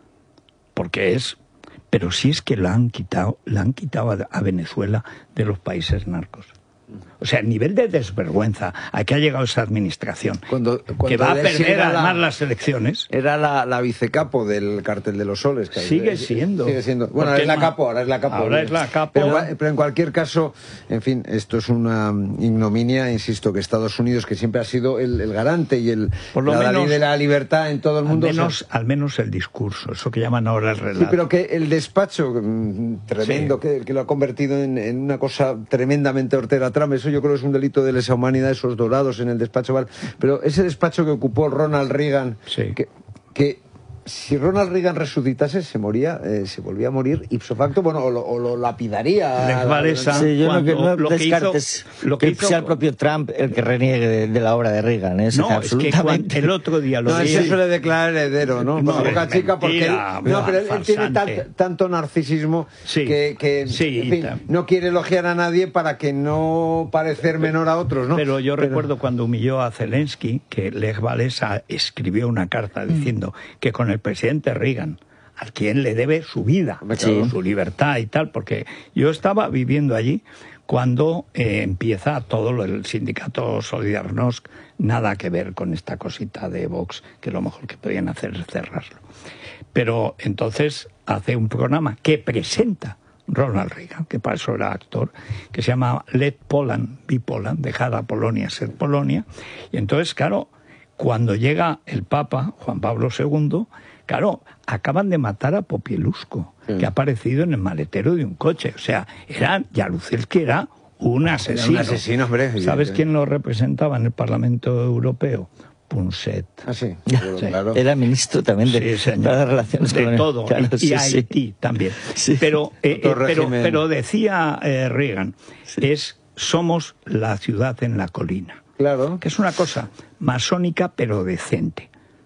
Porque es... Pero si es que la han quitado, la han quitado a, a Venezuela de los países narcos. O sea, el nivel de desvergüenza a que ha llegado esa administración, cuando, cuando que va a perder la, además las elecciones. Era la, la vicecapo del Cártel de los Soles. Que sigue hay, siendo. Sigue siendo. Bueno, es la capo, ahora es la capo. Ahora es la capo. Pero, pero en cualquier caso, en fin, esto es una ignominia, insisto, que Estados Unidos, que siempre ha sido el, el garante y el Por lo la menos, ley de la libertad en todo el mundo. Al menos, o sea, al menos el discurso, eso que llaman ahora el relato. Sí, pero que el despacho mmm, tremendo, sí. que, que lo ha convertido en, en una cosa tremendamente hortera trama, eso yo creo que es un delito de lesa humanidad, esos dorados en el despacho, pero ese despacho que ocupó Ronald Reagan, sí. que, que si Ronald Reagan resucitase, se moría, eh, se volvía a morir ipso facto, bueno, o lo, o lo lapidaría. Lech Walesa, sí, yo cuando, no, no lo descartes que hizo, lo que, que hizo, sea el propio Trump el que reniegue de, de la obra de Reagan. ¿eh? No, absolutamente. Es que el otro día lo no, vi. eso le declara heredero, ¿no? No, Por boca chica, porque él, no, pero él, él tiene tan, tanto narcisismo sí, que, que sí, en fin, no quiere elogiar a nadie para que no parecer menor a otros, ¿no? Pero yo pero... recuerdo cuando humilló a Zelensky, que Lech Walesa escribió una carta diciendo mm. que con el presidente Reagan, a quien le debe su vida, sí. su libertad y tal, porque yo estaba viviendo allí cuando eh, empieza todo lo, el sindicato Solidarnosc, nada que ver con esta cosita de Vox, que lo mejor que podían hacer es cerrarlo. Pero entonces hace un programa que presenta Ronald Reagan, que para eso era actor, que se llama Let Poland be Poland, dejar a Polonia ser Polonia, y entonces, claro, cuando llega el Papa, Juan Pablo segundo, claro, acaban de matar a Popielusco, sí. que ha aparecido en el maletero de un coche. O sea, era, Jaruzelski era un asesino. Era un asesino, hombre. ¿Sabes quién lo representaba en el Parlamento Europeo? Punset. Ah, sí. sí. Claro. Era ministro también de, sí, de las relaciones de con todo. Claro, y sí, Haití sí. también. Sí. Pero, eh, eh, pero, régimen... pero decía eh, Reagan, sí. es somos la ciudad en la colina. Claro. Que es una cosa masónica pero decente.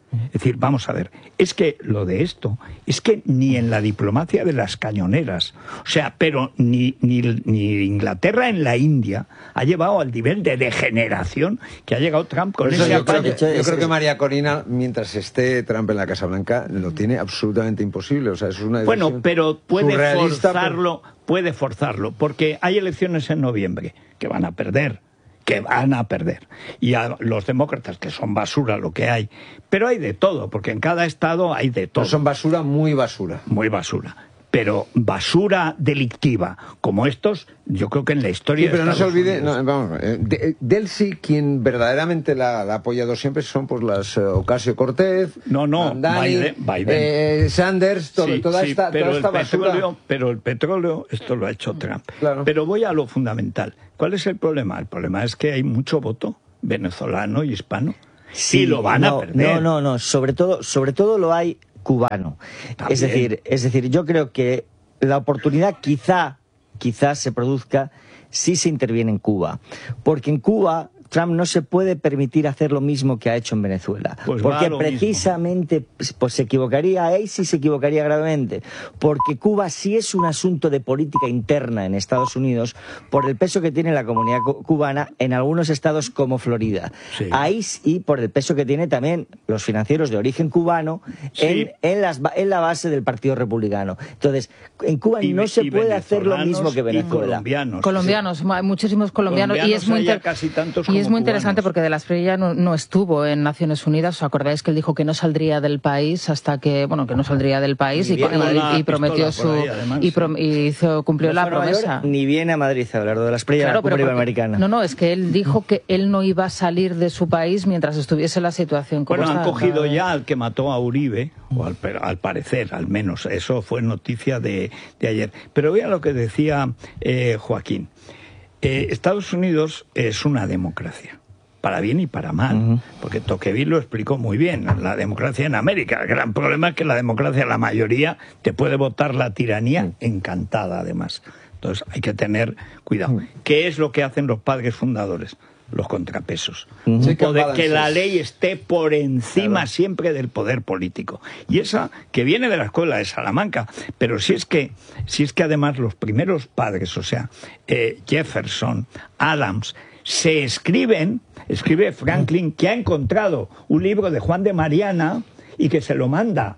Es decir, vamos a ver, es que lo de esto, es que ni en la diplomacia de las cañoneras, o sea, pero ni, ni, ni Inglaterra en la India ha llevado al nivel de degeneración que ha llegado Trump con ese yo creo, apaño. que, yo creo que María Corina, mientras esté Trump en la Casa Blanca, lo tiene absolutamente imposible. O sea, es una bueno, pero puede surrealista, forzarlo, pero... puede forzarlo, porque hay elecciones en noviembre que van a perder. que van a perder. Y a los demócratas, que son basura lo que hay. Pero hay de todo, porque en cada estado hay de todo. Pero son basura, muy basura. Muy basura. Pero basura delictiva, como estos, yo creo que en la historia... Sí, pero de no se olvide, Unidos... no, vamos, eh, de, Delcy, quien verdaderamente la, la ha apoyado siempre son pues las eh, Ocasio-Cortez, no, no, Mandani, Biden, Biden. Eh, Sanders, todo, sí, toda, sí, esta, pero toda esta el basura. petróleo, pero el petróleo, esto lo ha hecho Trump. Claro. Pero voy a lo fundamental. ¿Cuál es el problema? El problema es que hay mucho voto venezolano y hispano. Sí, y lo van no, a perder. No, no, no. Sobre todo, sobre todo lo hay cubano. También. Es decir, es decir, yo creo que la oportunidad quizá, quizá se produzca si se interviene en Cuba. Porque en Cuba Trump no se puede permitir hacer lo mismo que ha hecho en Venezuela. Pues porque precisamente pues, se equivocaría, ahí sí se equivocaría gravemente. Porque Cuba sí es un asunto de política interna en Estados Unidos por el peso que tiene la comunidad cu cubana en algunos estados como Florida. Sí. Ahí y por el peso que tiene también los financieros de origen cubano sí. en, en, las, en la base del Partido Republicano. Entonces, en Cuba y, no se puede hacer lo mismo que Venezuela. Colombianos. Colombianos, hay muchísimos colombianos, colombianos y es muy inter... casi tantos y es muy cubanos. Interesante porque De la Espriella no, no estuvo en Naciones Unidas. ¿Os acordáis que él dijo que no saldría del país hasta que, bueno, que no saldría del país y, y, y, y prometió su ahí, además, y, prom, y hizo, cumplió no la promesa? York, ni viene a Madrid a hablar de la Espriella, claro, la cumbre porque, iberoamericana. No, no, es que él dijo que él no iba a salir de su país mientras estuviese la situación como Bueno, está. han cogido ya al que mató a Uribe, o al, al parecer, al menos, eso fue noticia de, de ayer. Pero vea lo que decía eh, Joaquín. Eh, Estados Unidos es una democracia. Para bien y para mal, uh-huh. porque Tocqueville lo explicó muy bien, la democracia en América. El gran problema es que la democracia, la mayoría, te puede votar la tiranía uh-huh. encantada, además. Entonces hay que tener cuidado. Uh-huh. ¿Qué es lo que hacen los padres fundadores? Los contrapesos. Uh-huh. Un poder, que la ley esté por encima claro. siempre del poder político. Y esa que viene de la escuela de Salamanca. Pero si es que, si es que además los primeros padres, o sea, eh, Jefferson, Adams, se escriben, escribe Franklin, que ha encontrado un libro de Juan de Mariana y que se lo manda.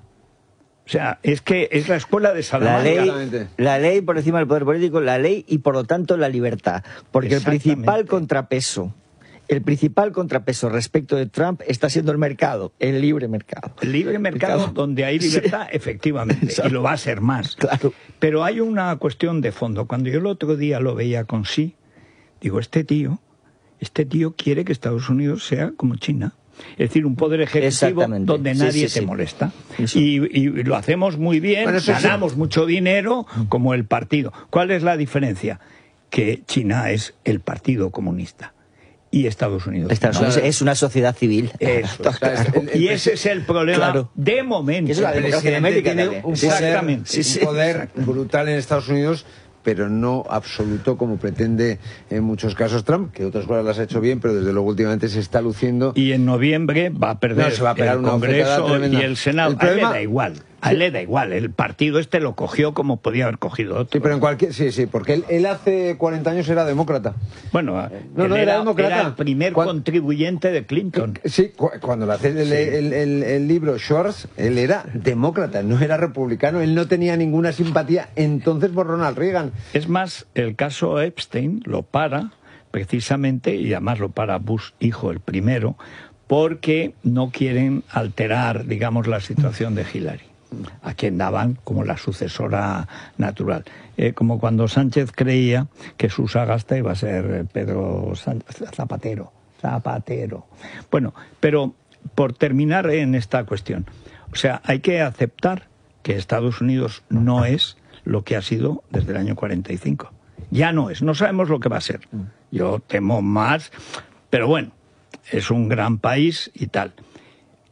O sea, es que es la escuela de Salamanca. La ley, la ley por encima del poder político, la ley y por lo tanto la libertad. Porque el principal contrapeso, el principal contrapeso respecto de Trump está siendo el mercado, el libre mercado. El libre mercado, mercado. donde hay libertad, sí. efectivamente, Exacto. y lo va a ser más. Claro. Pero hay una cuestión de fondo. Cuando yo el otro día lo veía con sí, digo, este tío... Este tío quiere que Estados Unidos sea como China. Es decir, un poder ejecutivo donde nadie sí, sí, te sí. molesta. Y, y lo hacemos muy bien, bueno, ganamos sí. mucho dinero como el partido. ¿Cuál es la diferencia? Que China es el Partido Comunista. Y Estados Unidos. Estados Unidos no. es una sociedad civil. Eso, claro. el, el, y ese es el problema claro. de momento. Es la democracia en América tiene un poder, Exactamente. Sí, sí. Un poder brutal en Estados Unidos, pero no absoluto como pretende en muchos casos Trump, que otras cosas las ha hecho bien, pero desde luego últimamente se está luciendo. Y en noviembre va a perder no, se va a pegar el una Congreso y el Senado. El problema... A él le da igual. A él le da igual, el partido este lo cogió como podía haber cogido otro. Sí, pero en cualquier, sí, sí, porque él, él hace cuarenta años era demócrata. Bueno, no, no, era, era, demócrata. era el primer Cuando, contribuyente de Clinton. Sí, cuando le hace el, sí. el, el, el libro Schwartz, él era demócrata, no era republicano, él no tenía ninguna simpatía entonces por Ronald Reagan. Es más, el caso Epstein lo para precisamente, y además lo para Bush hijo, el primero, porque no quieren alterar, digamos, la situación de Hillary, a quien daban como la sucesora natural. Eh, como cuando Sánchez creía que su sagasta iba a ser Pedro Zapatero. Zapatero. Bueno, pero por terminar en esta cuestión, o sea, hay que aceptar que Estados Unidos no es lo que ha sido desde el año cuarenta y cinco. Ya no es, no sabemos lo que va a ser. Yo temo más, pero bueno, es un gran país y tal.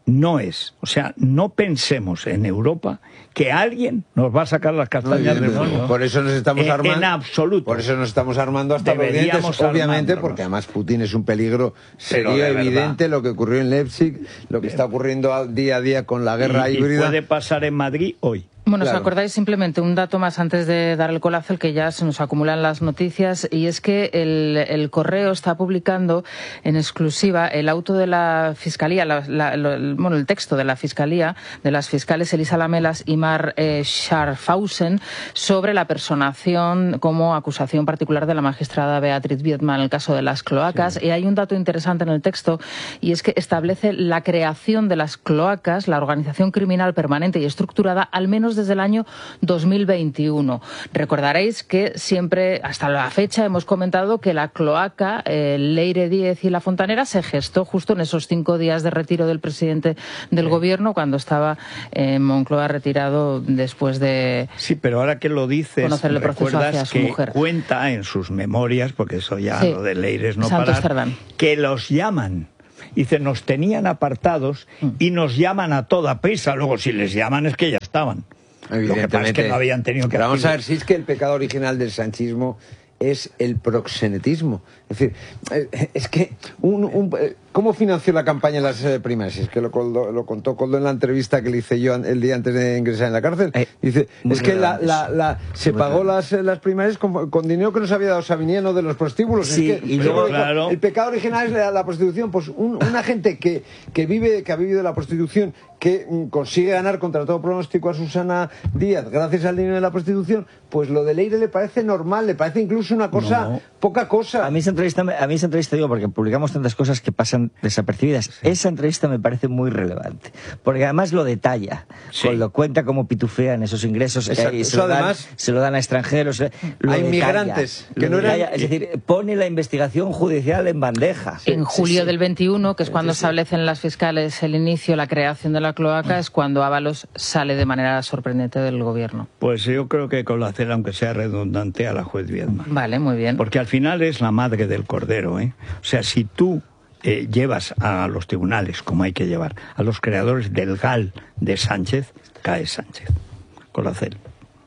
no es. O sea, no pensemos en Europa que alguien nos va a sacar las castañas del fuego. Por eso nos estamos en, armando. En absoluto. Por eso nos estamos armando hasta los dientes, obviamente, porque además Putin es un peligro serio, evidente, lo que ocurrió en Leipzig, lo que está ocurriendo día a día con la guerra y, híbrida. Y puede pasar en Madrid hoy. Bueno, claro. ¿os acordáis simplemente un dato más antes de dar el colazo, el que ya se nos acumulan las noticias? Y es que el, el Correo está publicando en exclusiva el auto de la Fiscalía, la, la, lo, el, bueno, el texto de la Fiscalía, de las fiscales Elisa Lamelas y Mar eh, Scharfhausen, sobre la personación como acusación particular de la magistrada Beatriz Biedma en el caso de las cloacas. Sí. Y hay un dato interesante en el texto, y es que establece la creación de las cloacas, la organización criminal permanente y estructurada, al menos desde el año dos mil veintiuno. Recordaréis que siempre, hasta la fecha, hemos comentado que la cloaca, el Leire diez y la Fontanera, se gestó justo en esos cinco días de retiro del presidente del sí. gobierno, cuando estaba en Moncloa retirado después de sí, pero ahora que lo dices, conocer el proceso hacia su que mujer. Cuenta en sus memorias, porque eso ya sí. lo de Leire es no Santos parar, Cerdán. Que los llaman. Dice, nos tenían apartados mm. y nos llaman a toda prisa. Luego, si les llaman es que ya estaban. Lo que pasa es que no habían tenido que... Pero vamos a ver, si es que el pecado original del sanchismo es el proxenetismo. Es decir, es que un, un, ¿cómo financió la campaña en las eh, primarias? Es que lo, lo contó Coldo en la entrevista que le hice yo el día antes de ingresar en la cárcel. Eh, Dice, es que la, la, la, se muy pagó las, las primarias con, con dinero que nos había dado Sabiniano de los prostíbulos. Sí, es que, y luego, claro. El pecado original es la, la prostitución. Pues un, una gente que, que vive, que ha vivido la prostitución, que mm, consigue ganar contra todo pronóstico a Susana Díaz gracias al dinero de la prostitución, pues lo de Leire le parece normal, le parece incluso una cosa, no. poca cosa. A mí esa entrevista, a mí esa entrevista digo, porque publicamos tantas cosas que pasan desapercibidas. Sí. Esa entrevista me parece muy relevante, porque además lo detalla, sí. lo cuenta cómo pitufean esos ingresos, Exacto. eh, y se, Eso lo dan, además, se lo dan a extranjeros. Lo a detalla, inmigrantes que no detalla, eran... Es decir, pone la investigación judicial en bandeja. En sí, julio sí, del veintiuno, que es cuando sí, sí. establecen las fiscales el inicio, la creación de la cloaca, mm. es cuando Ábalos sale de manera sorprendente del gobierno. Pues yo creo que con la cera, aunque sea redundante, a la juez Biedma. Vale, muy bien. Porque al final es la madre del cordero, ¿eh? O sea, si tú eh, llevas a los tribunales, como hay que llevar, a los creadores del G A L de Sánchez, cae Sánchez, con la cera.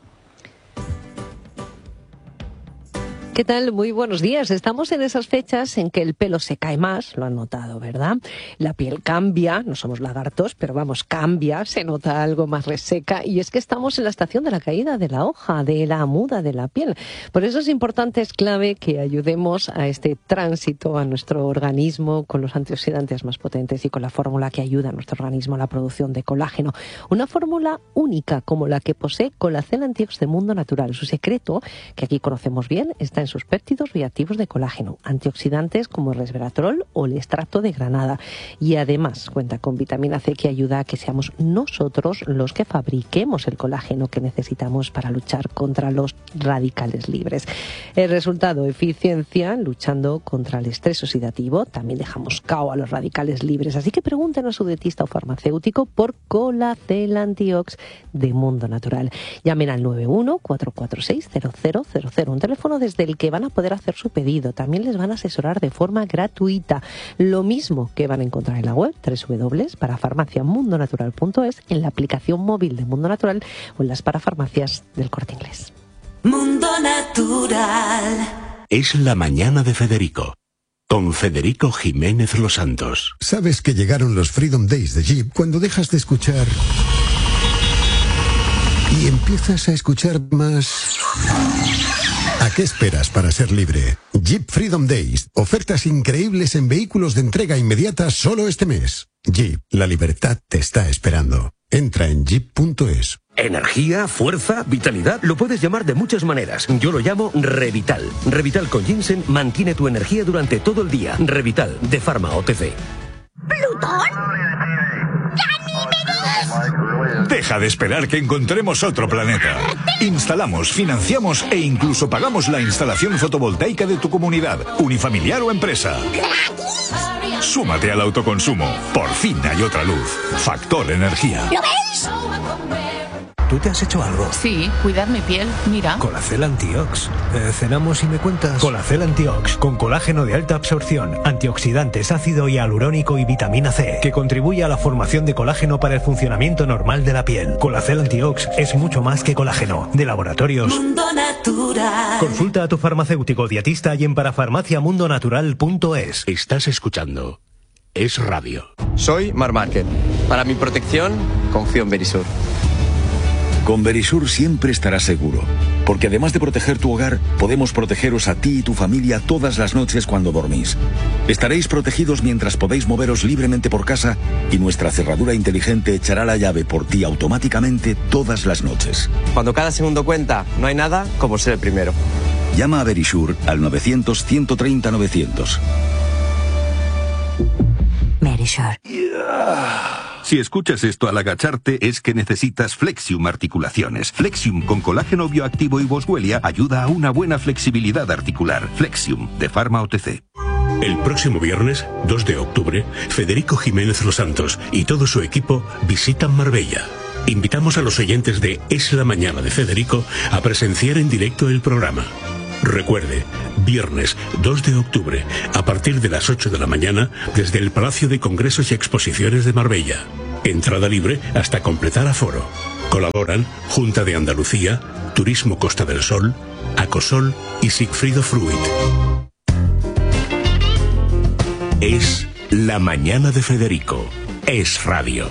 ¿Qué tal? Muy buenos días. Estamos en esas fechas en que el pelo se cae más, lo han notado, ¿verdad? La piel cambia, no somos lagartos, pero vamos, cambia, se nota algo más reseca, y es que estamos en la estación de la caída de la hoja, de la muda de la piel. Por eso es importante, es clave que ayudemos a este tránsito a nuestro organismo con los antioxidantes más potentes y con la fórmula que ayuda a nuestro organismo a la producción de colágeno. Una fórmula única como la que posee Colacel Antiox de Mundo Natural. Su secreto, que aquí conocemos bien, está en sus péptidos bioactivos de colágeno, antioxidantes como el resveratrol o el extracto de granada, y además cuenta con vitamina C, que ayuda a que seamos nosotros los que fabriquemos el colágeno que necesitamos para luchar contra los radicales libres. El resultado, eficiencia luchando contra el estrés oxidativo. También dejamos cao a los radicales libres, así que pregunten a su dietista o farmacéutico por Colacel Antiox de Mundo Natural. Llamen al nueve uno cuatro cuatro seis cero cero cero cero, un teléfono desde el que van a poder hacer su pedido. También les van a asesorar de forma gratuita. Lo mismo que van a encontrar en la web doble u doble u doble u para farmacia mundo natural punto es, en la aplicación móvil de Mundo Natural o en las parafarmacias del Corte Inglés. Mundo Natural. Es la mañana de Federico, con Federico Jiménez Los Santos. ¿Sabes que llegaron los Freedom Days de Jeep cuando dejas de escuchar y empiezas a escuchar más? ¿A qué esperas para ser libre? Jeep Freedom Days. Ofertas increíbles en vehículos de entrega inmediata solo este mes. Jeep, la libertad te está esperando. Entra en jeep punto es. Energía, fuerza, vitalidad, lo puedes llamar de muchas maneras. Yo lo llamo Revital. Revital con ginseng mantiene tu energía durante todo el día. Revital, de Pharma O T C. ¿Plutón? Deja de esperar que encontremos otro planeta. Instalamos, financiamos e incluso pagamos la instalación fotovoltaica de tu comunidad, unifamiliar o empresa. Súmate al autoconsumo. Por fin hay otra luz. Factor Energía. ¿Lo veis? ¿tú te has hecho algo? Sí, cuidar mi piel, mira. Colacel Antiox. Eh, cenamos y me cuentas. Colacel Antiox, con colágeno de alta absorción, antioxidantes, ácido hialurónico y vitamina C, que contribuye a la formación de colágeno para el funcionamiento normal de la piel. Colacel Antiox es mucho más que colágeno. De Laboratorios Mundo Natural. Consulta a tu farmacéutico dietista y en parafarmaciamundonatural punto es. Estás escuchando Es Radio. Soy Mar Márquez. Para mi protección, confío en Verisur. Con Verisur siempre estarás seguro, porque además de proteger tu hogar, podemos protegeros a ti y tu familia todas las noches cuando dormís. Estaréis protegidos mientras podéis moveros libremente por casa y nuestra cerradura inteligente echará la llave por ti automáticamente todas las noches. Cuando cada segundo cuenta, no hay nada como ser el primero. Llama a Verisur al novecientos, ciento treinta, novecientos. Verisur. Si escuchas esto al agacharte es que necesitas Flexium Articulaciones. Flexium con colágeno bioactivo y boswellia ayuda a una buena flexibilidad articular. Flexium, de Pharma O T C. El próximo viernes, dos de octubre, Federico Jiménez Los Santos y todo su equipo visitan Marbella. Invitamos a los oyentes de Es la Mañana de Federico a presenciar en directo el programa. Recuerde, viernes dos de octubre, a partir de las ocho de la mañana, desde el Palacio de Congresos y Exposiciones de Marbella. Entrada libre hasta completar aforo. Colaboran Junta de Andalucía, Turismo Costa del Sol, Acosol y Sigfrido Fruit. Es La Mañana de Federico. Es Radio.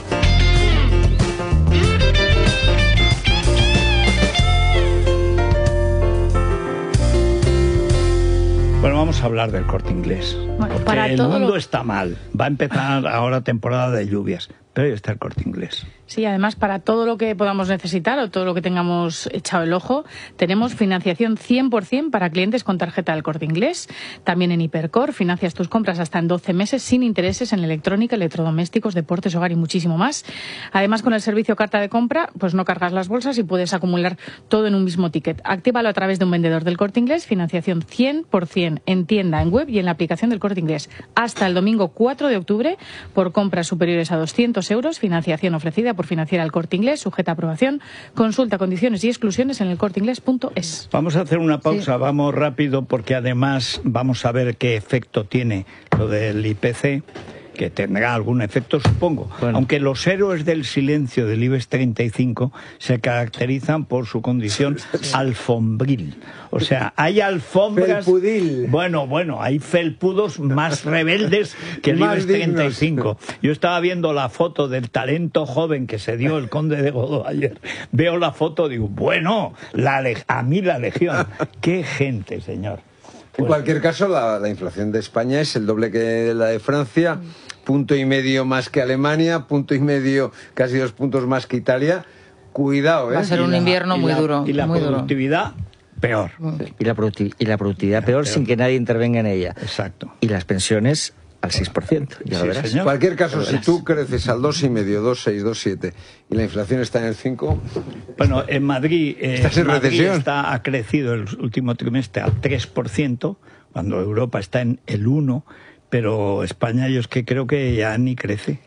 Bueno, vamos a hablar del Corte Inglés. Bueno, porque para el todo mundo lo... está mal. Va a empezar ahora temporada de lluvias, pero ahí está el Corte Inglés. Sí, además, para todo lo que podamos necesitar o todo lo que tengamos echado el ojo, tenemos financiación cien por cien para clientes con tarjeta del Corte Inglés. También en Hipercor financias tus compras hasta en doce meses sin intereses en electrónica, electrodomésticos, deportes, hogar y muchísimo más. Además, con el servicio carta de compra, pues no cargas las bolsas y puedes acumular todo en un mismo ticket. Actívalo a través de un vendedor del Corte Inglés. Financiación cien por cien en tienda, en web y en la aplicación del Corte Inglés. Hasta el domingo cuatro de octubre, por compras superiores a doscientos euros, financiación ofrecida por Financiera El Corte Inglés, sujeta a aprobación. Consulta condiciones y exclusiones en el corte inglés punto es. Vamos a hacer una pausa, sí. Vamos rápido, porque además vamos a ver qué efecto tiene lo del I P C, que tendrá algún efecto, supongo. Bueno. Aunque los héroes del silencio del IBEX treinta y cinco se caracterizan por su condición alfombril. O sea, hay alfombras... Felpudil. Bueno, bueno, hay felpudos más rebeldes que el IBEX treinta y cinco. Yo estaba viendo la foto del talento joven que se dio el Conde de Godó ayer. Veo la foto, digo, bueno, la a mí la legión. ¡Qué gente, señor! En cualquier caso, la, la inflación de España es el doble que la de Francia, punto y medio más que Alemania, punto y medio, casi dos puntos más que Italia. Cuidado, ¿eh? Va a ser un la, invierno muy la, duro. Y la muy productividad, duro. peor. Sí. Y, la producti y la productividad peor, peor sin que nadie intervenga en ella. Exacto. Y las pensiones al seis por ciento. Ya sí, lo verás. En cualquier caso, si tú creces al dos coma cinco, dos coma seis, dos coma siete y la inflación está en el cinco... Bueno, en Madrid, eh, ¿estás en Madrid recesión? Está, ha crecido el último trimestre al tres por ciento, cuando Europa está en el uno por ciento, pero España yo es que creo que ya ni crece.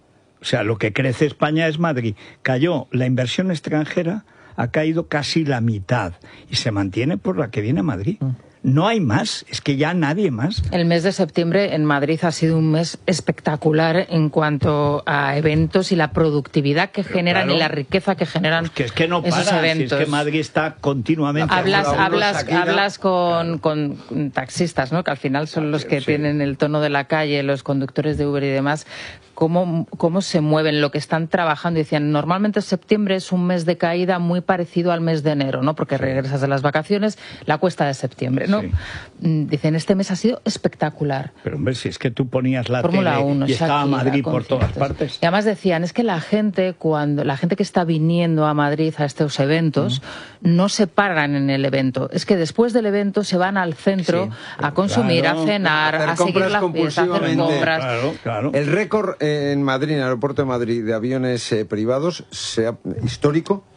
O sea, lo que crece España es Madrid. Cayó la inversión extranjera, ha caído casi la mitad y se mantiene por la que viene a Madrid. No hay más, es que ya nadie más. El mes de septiembre en Madrid ha sido un mes espectacular en cuanto a eventos y la productividad que Pero generan claro, y la riqueza que generan pues que es que no esos para, eventos. Si es que Madrid está continuamente... Hablas, hablas, hablas con, con taxistas, ¿no? Que al final son los que sí. tienen el tono de la calle, los conductores de Uber y demás. Cómo, cómo se mueven, lo que están trabajando. Decían, normalmente septiembre es un mes de caída muy parecido al mes de enero, ¿no? Porque regresas de las vacaciones, la cuesta de septiembre, ¿no? Sí. Dicen, este mes ha sido espectacular. Pero hombre, si es que tú ponías la Fórmula tele uno, y estaba Shakira, Madrid por conciertos. todas partes. Y además decían, es que la gente, cuando la gente que está viniendo a Madrid a estos eventos, uh-huh. no se paran en el evento. Es que después del evento se van al centro sí, a consumir, claro, a cenar, a, a seguir la fiesta, a hacer compras. Claro, claro. El récord en Madrid, en el aeropuerto de Madrid, de aviones eh, privados, sea histórico,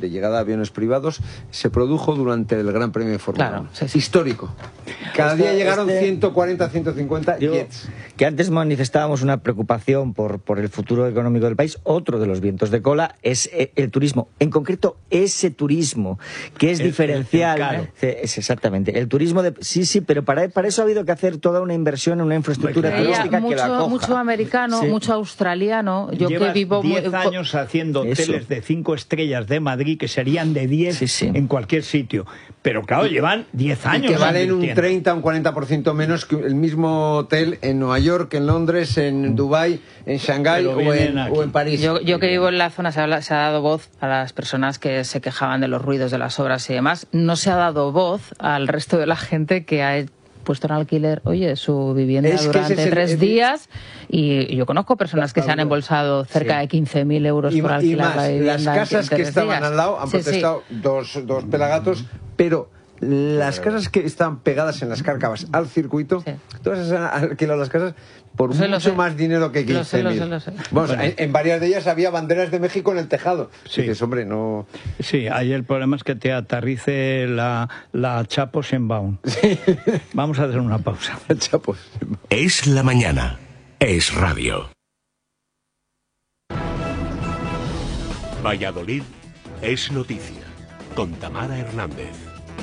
de llegada de aviones privados se produjo durante el Gran Premio de Fórmula Claro, uno. sí, sí. Histórico. Cada Este- día llegaron este- ciento cuarenta, ciento cincuenta Digo, jets. que antes manifestábamos una preocupación por, por el futuro económico del país. Otro de los vientos de cola es eh, el turismo. En concreto, ese turismo, que es El- diferencial. el caro. Eh, Es exactamente. El turismo de... Sí, sí, pero para, para eso ha habido que hacer toda una inversión en una infraestructura Claro. turística mucho, que la acoja. mucho americano, Sí. mucho australiano. Yo Llevas que vivo muy- diez años haciendo Eso. hoteles de cinco estrellas de Madrid que serían de diez Sí, sí. en cualquier sitio. Pero claro, llevan diez Y años. que valen un invirtiendo. treinta, un cuarenta por ciento menos que el mismo hotel en Nueva York, en Londres, en Dubái, en Shanghái Pero o vienen en, aquí. o en París. Yo, yo que vivo en la zona, se, habla- se ha dado voz a las personas que se quejaban de los ruidos de las obras y demás. No se ha dado voz al resto de la gente que ha puesto en alquiler, oye, su vivienda Es que durante ese es el- tres es- días y yo conozco personas que se han Pablo. embolsado cerca Sí. de quince mil euros Y, por y alquilar más, la vivienda. las en casas que tres estaban días. al lado han Sí, sí. protestado dos, dos pelagatos, pero las casas que están pegadas en las cárcavas al circuito, Sí. todas esas han alquilado las casas por Lo sé, lo mucho sé. más dinero que Lo sé, quince lo mil. sé, lo sé. Vamos, Bueno. en, en varias de ellas había banderas de México en el tejado. Sí. Y dices, hombre, no... Sí, ahí el problema es que te aterrice la, la Chapo Shenbaum. Vamos a hacer una pausa. Chapos. Es la mañana. Es radio. Valladolid es noticia. Con Tamara Hernández.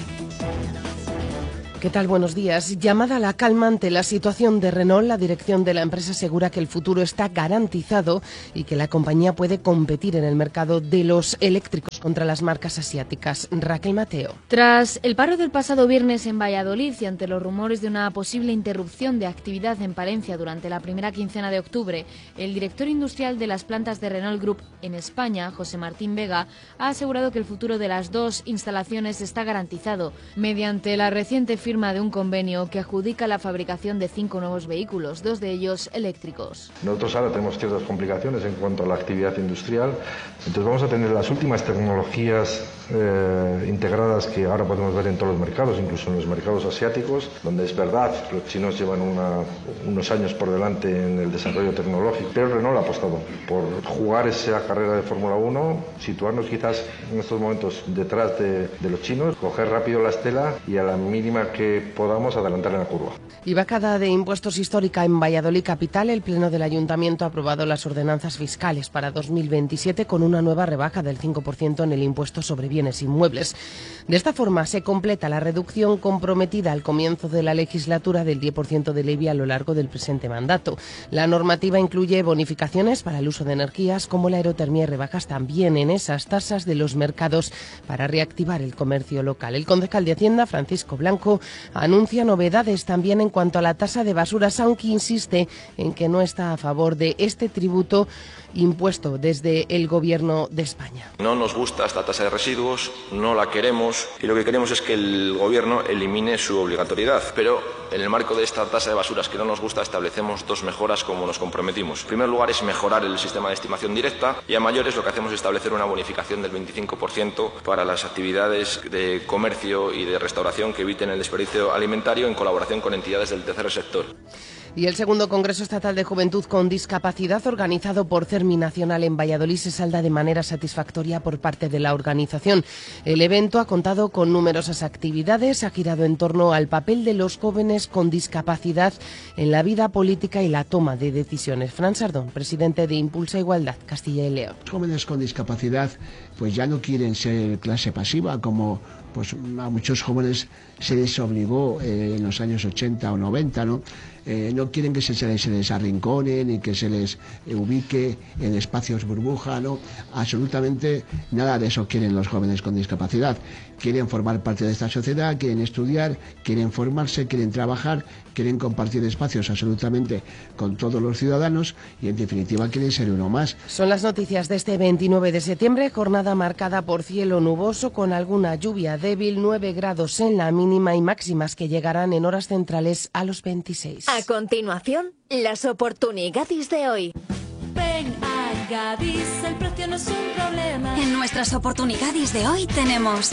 ¿Qué tal? Buenos días. Llamada a la calma ante la situación de Renault, la dirección de la empresa asegura que el futuro está garantizado y que la compañía puede competir en el mercado de los eléctricos contra las marcas asiáticas. Raquel Mateo. Tras el paro del pasado viernes en Valladolid y ante los rumores de una posible interrupción de actividad en Palencia durante la primera quincena de octubre, el director industrial de las plantas de Renault Group en España, José Martín Vega, ha asegurado que el futuro de las dos instalaciones está garantizado mediante la reciente firma de un convenio que adjudica la fabricación de cinco nuevos vehículos, dos de ellos eléctricos. Nosotros ahora tenemos ciertas complicaciones en cuanto a la actividad industrial, entonces vamos a tener las últimas tecnologías eh, integradas que ahora podemos ver en todos los mercados, incluso en los mercados asiáticos, donde es verdad, los chinos llevan una, unos años por delante en el desarrollo tecnológico, pero Renault ha apostado por jugar esa carrera de Fórmula uno, situarnos quizás en estos momentos detrás de, de los chinos, coger rápido la estela y a la mínima que podamos adelantar en la curva. Y vacada de impuestos histórica en Valladolid capital, el Pleno del Ayuntamiento ha aprobado las ordenanzas fiscales para dos mil veintisiete con una nueva rebaja del cinco por ciento en el impuesto sobre bienes inmuebles. De esta forma se completa la reducción comprometida al comienzo de la legislatura del diez por ciento del I B I a lo largo del presente mandato. La normativa incluye bonificaciones para el uso de energías como la aerotermia y rebajas también en esas tasas de los mercados para reactivar el comercio local. El concejal de Hacienda, Francisco Blanco, anuncia novedades también en cuanto a la tasa de basuras, aunque insiste en que no está a favor de este tributo impuesto desde el Gobierno de España. No nos gusta esta tasa de residuos, no la queremos y lo que queremos es que el Gobierno elimine su obligatoriedad. Pero en el marco de esta tasa de basuras que no nos gusta establecemos dos mejoras como nos comprometimos. En primer lugar es mejorar el sistema de estimación directa y a mayores lo que hacemos es establecer una bonificación del veinticinco por ciento para las actividades de comercio y de restauración que eviten el desperdicio alimentario en colaboración con entidades del tercer sector. Y el segundo Congreso Estatal de Juventud con Discapacidad, organizado por CERMI Nacional en Valladolid, se salda de manera satisfactoria por parte de la organización. El evento ha contado con numerosas actividades, ha girado en torno al papel de los jóvenes con discapacidad en la vida política y la toma de decisiones. Fran Sardón, presidente de Impulsa Igualdad, Castilla y León. Los jóvenes con discapacidad pues ya no quieren ser clase pasiva, como pues a muchos jóvenes se les obligó eh, en los años ochenta o noventa, ¿no? Eh, no quieren que se, se les, se les arrinconen y que se les eh, ubique en espacios burbuja, ¿no? Absolutamente nada de eso quieren los jóvenes con discapacidad. Quieren formar parte de esta sociedad, quieren estudiar, quieren formarse, quieren trabajar, quieren compartir espacios absolutamente con todos los ciudadanos y en definitiva quieren ser uno más. Son las noticias de este veintinueve de septiembre, jornada marcada por cielo nuboso con alguna lluvia débil, nueve grados en la mínima y máximas que llegarán en horas centrales a los veintiséis. A continuación, las oportunidades de hoy. Ven a Gadis, el precio no es un problema. En nuestras oportunidades de hoy tenemos...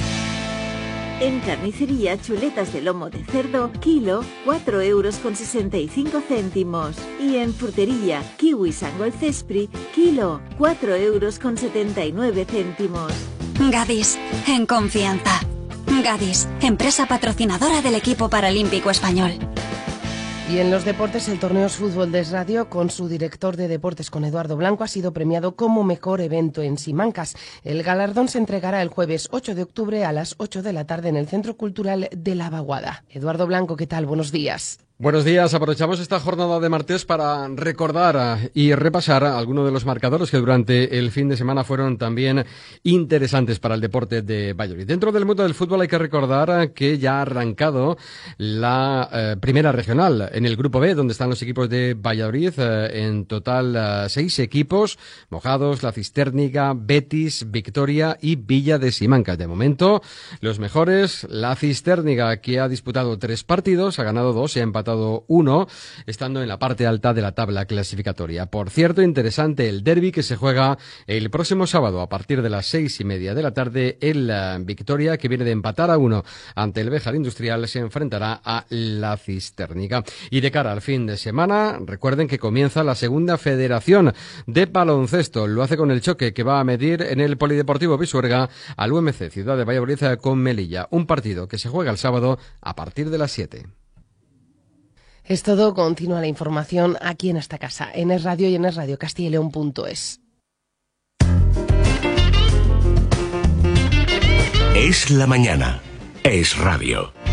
En carnicería, chuletas de lomo de cerdo, kilo, cuatro euros con sesenta y cinco céntimos. Y en frutería, kiwis Angol Cespri, kilo, cuatro euros con setenta y nueve céntimos. Gadis, en confianza. Gadis, empresa patrocinadora del equipo paralímpico español. Y en los deportes, el torneo Fútbol de Radio, con su director de deportes, con Eduardo Blanco, ha sido premiado como mejor evento en Simancas. El galardón se entregará el jueves ocho de octubre a las ocho de la tarde en el Centro Cultural de La Vaguada. Eduardo Blanco, ¿qué tal? Buenos días. Buenos días, aprovechamos esta jornada de martes para recordar y repasar algunos de los marcadores que durante el fin de semana fueron también interesantes para el deporte de Valladolid. Dentro del mundo del fútbol hay que recordar que ya ha arrancado la eh, primera regional en el grupo B, donde están los equipos de Valladolid, eh, en total eh, seis equipos: Mojados, La Cistérnica, Betis, Victoria y Villa de Simancas. De momento, los mejores: La Cistérnica, que ha disputado tres partidos, ha ganado dos y ha empatado uno, estando en la parte alta de la tabla clasificatoria. Por cierto, interesante el derbi que se juega el próximo sábado a partir de las seis y media de la tarde. El uh, Victoria, que viene de empatar a uno ante el Béjar Industrial, se enfrentará a La Cistérnica. Y de cara al fin de semana, recuerden que comienza la segunda federación de baloncesto. Lo hace con el choque que va a medir en el Polideportivo Pisuerga al U M C Ciudad de Valladolid con Melilla. Un partido que se juega el sábado a partir de las siete. Es todo, continúa la información aquí en esta casa, en Es Radio y en es radio castilla y león punto es. Es la mañana. Es radio.